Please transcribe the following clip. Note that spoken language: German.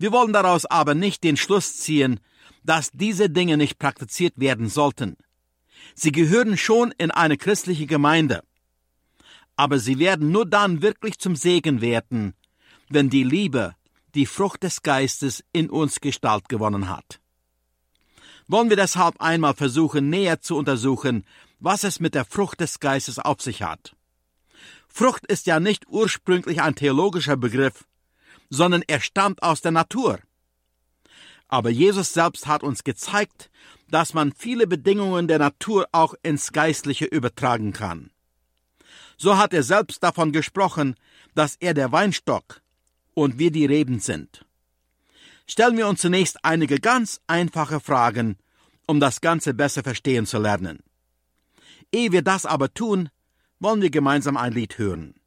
Wir wollen daraus aber nicht den Schluss ziehen, dass diese Dinge nicht praktiziert werden sollten. Sie gehören schon in eine christliche Gemeinde. Aber sie werden nur dann wirklich zum Segen werden, wenn die Liebe, die Frucht des Geistes in uns Gestalt gewonnen hat. Wollen wir deshalb einmal versuchen, näher zu untersuchen, was es mit der Frucht des Geistes auf sich hat. Frucht ist ja nicht ursprünglich ein theologischer Begriff, sondern er stammt aus der Natur. Aber Jesus selbst hat uns gezeigt, dass man viele Bedingungen der Natur auch ins Geistliche übertragen kann. So hat er selbst davon gesprochen, dass er der Weinstock und wir die Reben sind. Stellen wir uns zunächst einige ganz einfache Fragen, um das Ganze besser verstehen zu lernen. Ehe wir das aber tun, wollen wir gemeinsam ein Lied hören.